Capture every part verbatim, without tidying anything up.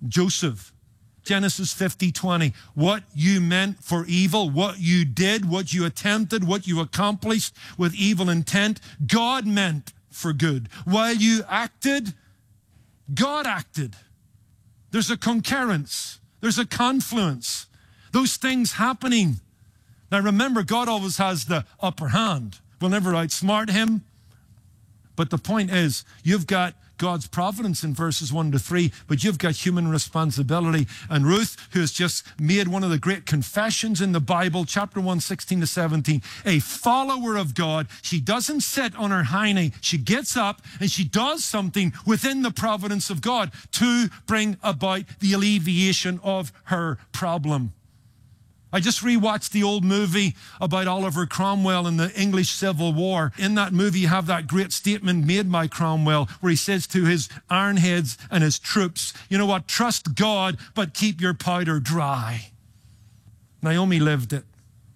Joseph. Genesis fifty twenty. What you meant for evil, what you did, what you attempted, what you accomplished with evil intent, God meant for good. While you acted, God acted. There's a concurrence. There's a confluence. Those things happening. Now remember, God always has the upper hand. We'll never outsmart him. But the point is, you've got God's providence in verses one to three, but you've got human responsibility. And Ruth, who has just made one of the great confessions in the Bible, chapter one, sixteen to seventeen, a follower of God, she doesn't sit on her hiney. She gets up and she does something within the providence of God to bring about the alleviation of her problem. I just rewatched the old movie about Oliver Cromwell in the English Civil War. In that movie, you have that great statement made by Cromwell where he says to his ironheads and his troops, you know what, trust God, but keep your powder dry. Naomi lived it.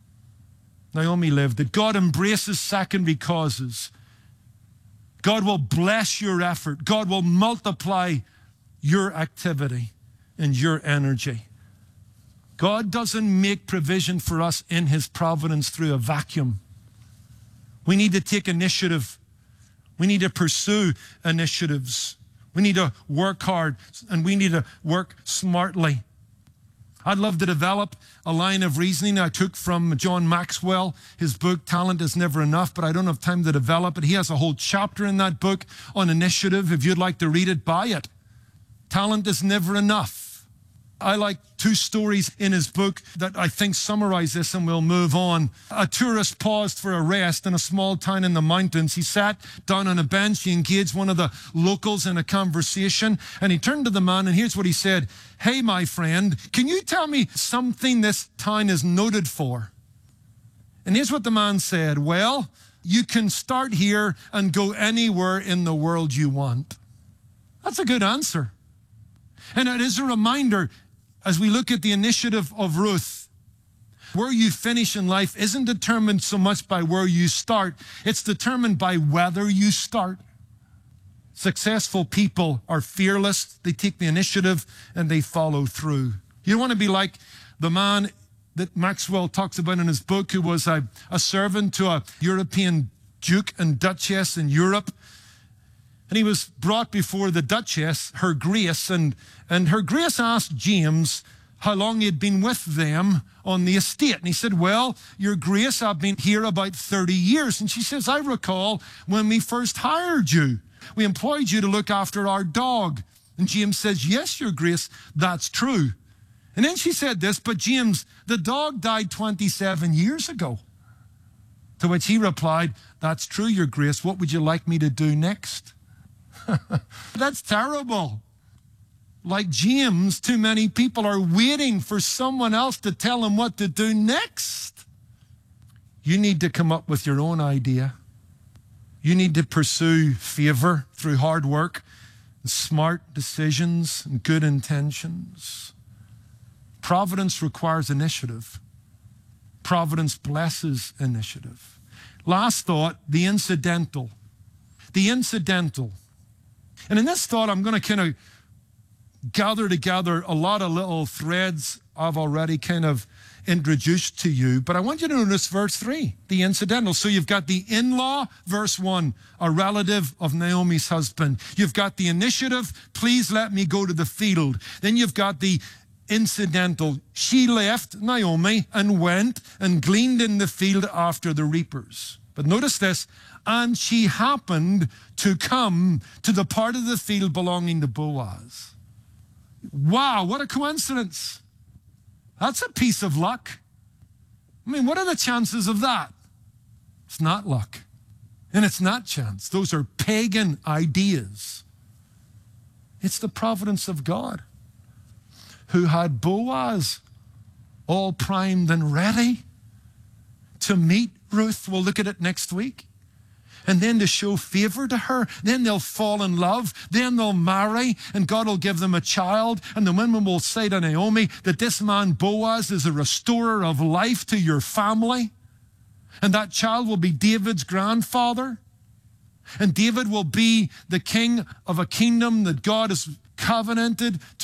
Naomi lived it. God embraces secondary causes. God will bless your effort. God will multiply your activity and your energy. God doesn't make provision for us in his providence through a vacuum. We need to take initiative. We need to pursue initiatives. We need to work hard and we need to work smartly. I'd love to develop a line of reasoning I took from John Maxwell, his book, Talent is Never Enough, but I don't have time to develop it. He has a whole chapter in that book on initiative. If you'd like to read it, buy it. Talent is never enough. I like two stories in his book that I think summarize this, and we'll move on. A tourist paused for a rest in a small town in the mountains. He sat down on a bench. He engaged one of the locals in a conversation, and he turned to the man, and here's what he said. Hey, my friend, can you tell me something this town is noted for? And here's what the man said. Well, you can start here and go anywhere in the world you want. That's a good answer. And it is a reminder, as we look at the initiative of Ruth, where you finish in life isn't determined so much by where you start. It's determined by whether you start. Successful people are fearless. They take the initiative and they follow through. You don't want to be like the man that Maxwell talks about in his book who was a, a servant to a European duke and duchess in Europe. And he was brought before the Duchess, Her Grace, and, and Her Grace asked James how long he'd been with them on the estate. And he said, well, Your Grace, I've been here about thirty years. And she says, I recall when we first hired you. We employed you to look after our dog. And James says, yes, Your Grace, that's true. And then she said this, but James, the dog died twenty-seven years ago. To which he replied, that's true, Your Grace. What would you like me to do next? That's terrible. Like James, too many people are waiting for someone else to tell them what to do next. You need to come up with your own idea. You need to pursue favor through hard work, and smart decisions, and good intentions. Providence requires initiative. Providence blesses initiative. Last thought, the incidental. The incidental. And in this thought, I'm going to kind of gather together a lot of little threads I've already kind of introduced to you. But I want you to notice verse three, the incidental. So you've got the in-law, verse one, a relative of Naomi's husband. You've got the initiative, please let me go to the field. Then you've got the incidental. She left Naomi and went and gleaned in the field after the reapers. But notice this, and she happened to come to the part of the field belonging to Boaz. Wow, what a coincidence. That's a piece of luck. I mean, what are the chances of that? It's not luck, and it's not chance. Those are pagan ideas. It's the providence of God who had Boaz all primed and ready to meet Ruth. We'll look at it next week. And then to show favor to her. Then they'll fall in love. Then they'll marry, and God will give them a child. And the women will say to Naomi that this man Boaz is a restorer of life to your family. And that child will be David's grandfather. And David will be the king of a kingdom that God has covenanted